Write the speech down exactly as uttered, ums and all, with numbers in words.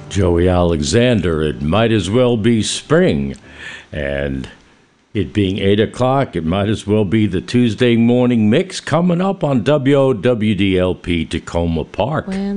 Joey Alexander. It might as well be spring. And it being eight o'clock, it might as well be the Tuesday morning mix coming up on W O W D L P Tacoma Park. When